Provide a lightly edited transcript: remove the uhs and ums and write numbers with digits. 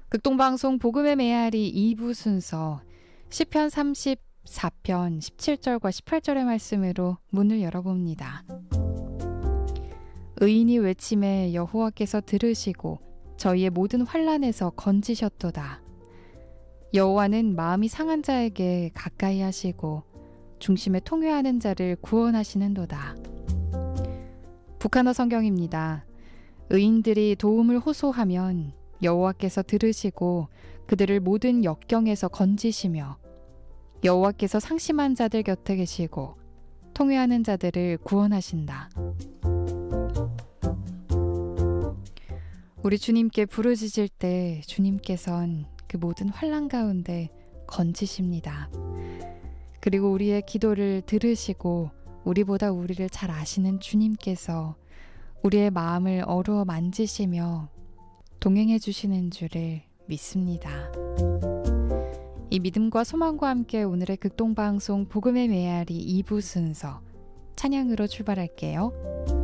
극동방송 복음의 메아리 2부 순서 시편 34편 17절과 18절의 말씀으로 문을 열어봅니다. 의인이 외침에 여호와께서 들으시고 저희의 모든 환난에서 건지셨도다. 여호와는 마음이 상한 자에게 가까이 하시고 중심에 통회하는 자를 구원하시는도다. 북한어 성경입니다. 의인들이 도움을 호소하면 여호와께서 들으시고 그들을 모든 역경에서 건지시며 여호와께서 상심한 자들 곁에 계시고 통회하는 자들을 구원하신다. 우리 주님께 부르짖을 때 주님께선 그 모든 환난 가운데 건지십니다. 그리고 우리의 기도를 들으시고 우리보다 우리를 잘 아시는 주님께서 우리의 마음을 어루어 만지시며 동행해 주시는 줄을 믿습니다. 이 믿음과 소망과 함께 오늘의 극동방송 복음의 메아리 2부 순서 찬양으로 출발할게요.